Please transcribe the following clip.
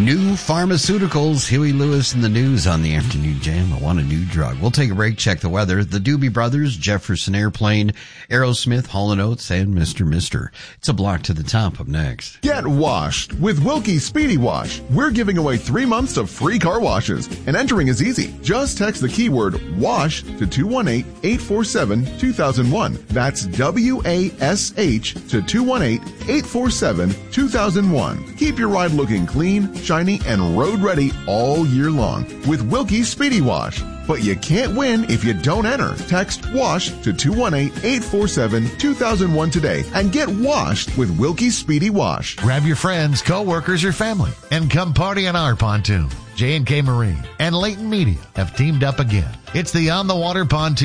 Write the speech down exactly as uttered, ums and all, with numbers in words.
New pharmaceuticals. Huey Lewis in the news on the Afternoon Jam. I want a new drug. We'll take a break, check the weather. The Doobie Brothers, Jefferson Airplane, Aerosmith, Hall and Oates, and Mister Mister. It's a block to the top up next. Get washed with Wilkie Speedy Wash. We're giving away three months of free car washes, and entering is easy. Just text the keyword WASH to two one eight, eight four seven, two thousand one. That's W A S H to two one eight, eight four seven, two thousand one. Keep your ride looking clean, shiny, and road ready all year long with Wilkie Speedy Wash. But you can't win if you don't enter. Text WASH to two one eight, eight four seven, two thousand one today and get washed with Wilkie Speedy Wash. Grab your friends, co-workers, or family and come party on our pontoon. J and K Marine and Leighton Media have teamed up again. It's the On the Water Pontoon